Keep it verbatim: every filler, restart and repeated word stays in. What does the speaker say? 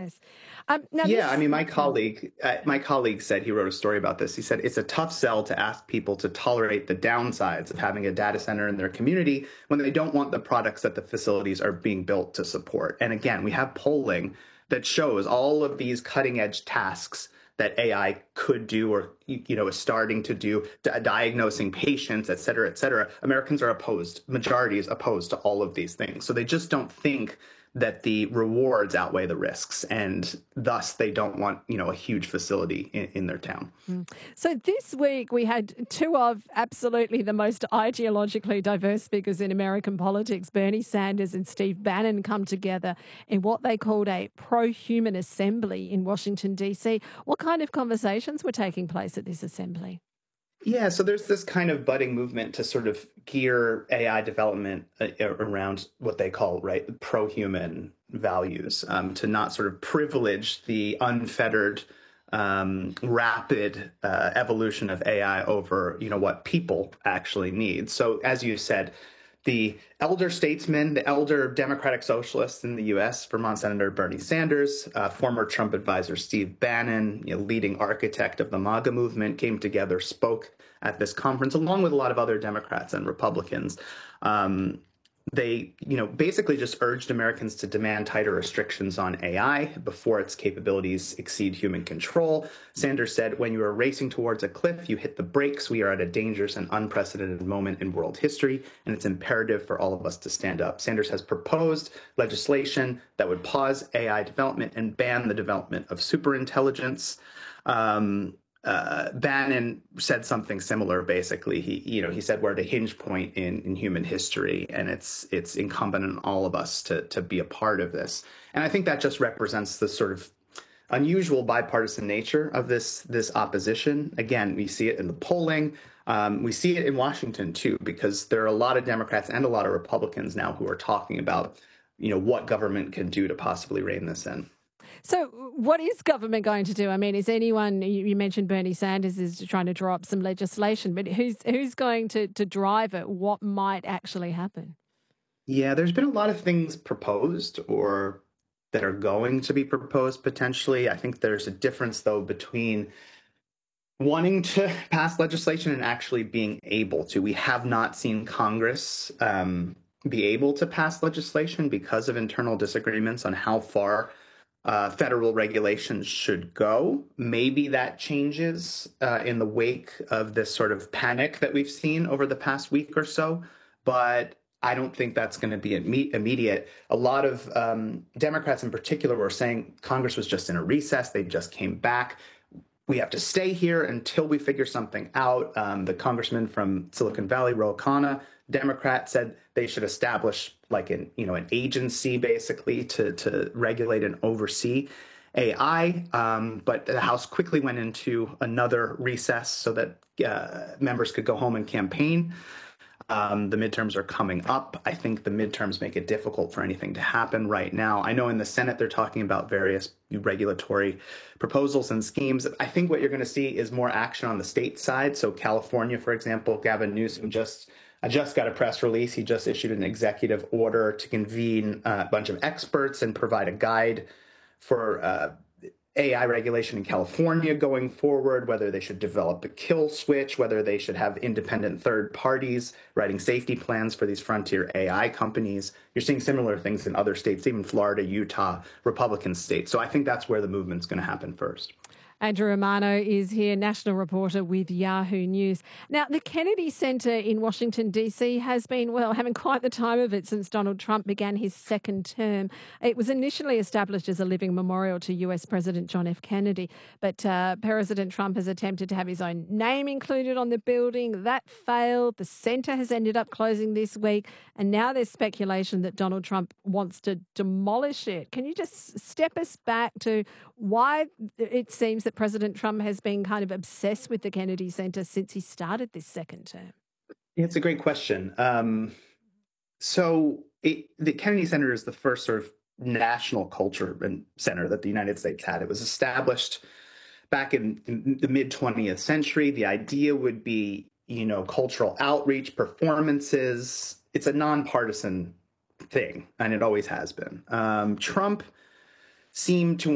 Yes. Um, now Yeah, I this, mean, my colleague, uh, my colleague said, he wrote a story about this. He said it's a tough sell to ask people to tolerate the downsides of having a data center in their community when they don't want the products that the facilities are being built to support. And again, we have polling that shows all of these cutting edge tasks that A I could do or, you know, is starting to do, diagnosing patients, et cetera, et cetera. Americans are opposed. Majority is opposed to all of these things. So they just don't think that the rewards outweigh the risks, and thus they don't want, you know, a huge facility in, in their town. Mm. So this week we had two of absolutely the most ideologically diverse figures in American politics, Bernie Sanders and Steve Bannon, come together in what they called a pro-human assembly in Washington, D C. What kind of conversations were taking place at this assembly? Yeah, so there's this kind of budding movement to sort of gear A I development uh, around what they call, right, pro-human values, um, to not sort of privilege the unfettered, um, rapid uh, evolution of A I over, you know, what people actually need. So as you said, the elder statesmen, the elder Democratic socialists in the U S, Vermont Senator Bernie Sanders, uh, former Trump advisor Steve Bannon, you know, leading architect of the MAGA movement, came together, spoke at this conference, along with a lot of other Democrats and Republicans. Um, they, you know, basically just urged Americans to demand tighter restrictions on A I before its capabilities exceed human control. Sanders said, when you are racing towards a cliff, you hit the brakes. We are at a dangerous and unprecedented moment in world history, and it's imperative for all of us to stand up. Sanders has proposed legislation that would pause A I development and ban the development of superintelligence. Um, Uh, Bannon said something similar. Basically, he, you know, he said we're at a hinge point in, in human history, and it's it's incumbent on all of us to to be a part of this. And I think that just represents the sort of unusual bipartisan nature of this this opposition. Again, we see it in the polling. Um, we see it in Washington too, because there are a lot of Democrats and a lot of Republicans now who are talking about, you know, what government can do to possibly rein this in. So what is government going to do? I mean, is anyone, you you mentioned Bernie Sanders is trying to draw up some legislation, but who's who's going to, to drive it? What might actually happen? Yeah, there's been a lot of things proposed or that are going to be proposed potentially. I think there's a difference, though, between wanting to pass legislation and actually being able to. We have not seen Congress um, be able to pass legislation because of internal disagreements on how far uh, federal regulations should go. Maybe that changes uh, in the wake of this sort of panic that we've seen over the past week or so. But I don't think that's going to be immediate. A lot of um, Democrats in particular were saying Congress was just in a recess. They just came back. We have to stay here until we figure something out. Um, the congressman from Silicon Valley, Ro Khanna, Democrat, said they should establish like an, you know, an agency basically to, to regulate and oversee A I. Um, but the House quickly went into another recess so that uh, members could go home and campaign. Um, the midterms are coming up. I think the midterms make it difficult for anything to happen right now. I know in the Senate they're talking about various regulatory proposals and schemes. I think what you're going to see is more action on the state side. So California, for example, Gavin Newsom just I just got a press release. He just issued an executive order to convene a bunch of experts and provide a guide for uh, A I regulation in California going forward, whether they should develop a kill switch, whether they should have independent third parties writing safety plans for these frontier A I companies. You're seeing similar things in other states, even Florida, Utah, Republican states. So I think that's where the movement's going to happen first. Andrew Romano is here, national reporter with Yahoo News. Now, the Kennedy Center in Washington, D C has been, well, having quite the time of it since Donald Trump began his second term. It was initially established as a living memorial to U S President John F. Kennedy, but uh, President Trump has attempted to have his own name included on the building. That failed. The center has ended up closing this week, and now there's speculation that Donald Trump wants to demolish it. Can you just step us back to why it seems that President Trump has been kind of obsessed with the Kennedy Center since he started this second term? Yeah, it's a great question. Um, so it, the Kennedy Center is the first sort of national culture and center that the United States had. It was established back in, in the mid twentieth century. The idea would be, you know, cultural outreach, performances. It's a nonpartisan thing, and it always has been. Um, Trump seemed to